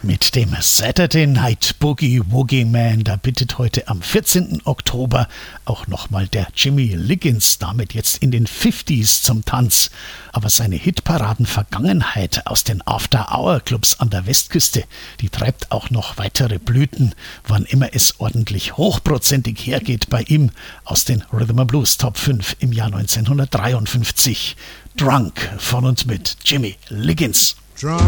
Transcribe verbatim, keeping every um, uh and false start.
Mit dem Saturday Night Boogie Woogie Man, da bittet heute am vierzehnten Oktober auch nochmal der Jimmy Liggins, damit jetzt in den fünfziger zum Tanz. Aber seine Hitparaden-Vergangenheit aus den After-Hour-Clubs an der Westküste, die treibt auch noch weitere Blüten, wann immer es ordentlich hochprozentig hergeht bei ihm aus den Rhythm and Blues Top fünf im Jahr neunzehnhundertdreiundfünfzig. Drunk von und mit Jimmy Liggins. Drunk.